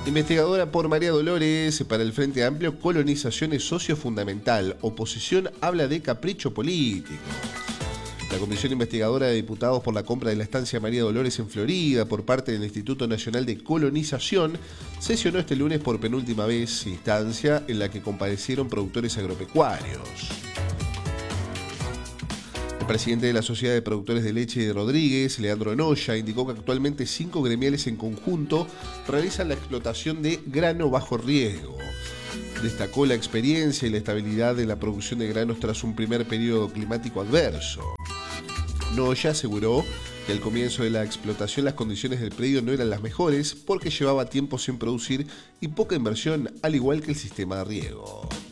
Investigadora por María Dolores, para el Frente Amplio, colonización es socio fundamental. Oposición habla de capricho político. La Comisión Investigadora de Diputados por la compra de la estancia María Dolores en Florida por parte del Instituto Nacional de Colonización sesionó este lunes por penúltima vez, instancia en la que comparecieron productores agropecuarios. El presidente de la Sociedad de Productores de Leche de Rodríguez, Leandro Noya, indicó que actualmente 5 gremiales en conjunto realizan la explotación de grano bajo riesgo. Destacó la experiencia y la estabilidad de la producción de granos tras un primer periodo climático adverso. Noya aseguró que al comienzo de la explotación las condiciones del predio no eran las mejores porque llevaba tiempo sin producir y poca inversión, al igual que el sistema de riego.